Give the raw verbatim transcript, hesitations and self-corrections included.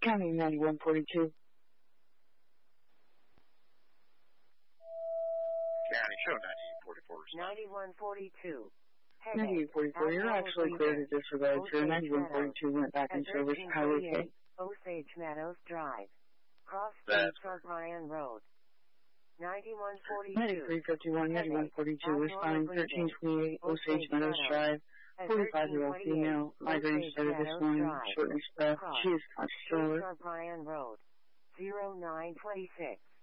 County ninety-one forty-two. County show ninety-eight forty-four. ninety-one forty-two. ninety-eight forty-four, you're actually clear to disregard, sir. ninety-one forty-two went back in service, Highway K. Osage Meadows Drive. Cross That's Fort Ryan Road. ninety-one forty-two. ninety-three fifty-one, ninety-one forty-two, responding thirteen twenty-eight, Osage Meadows Drive. forty-five-year-old female, migraine started this morning, shortness breath. She is conscious. Fort Ryan Road. zero nine twenty-six.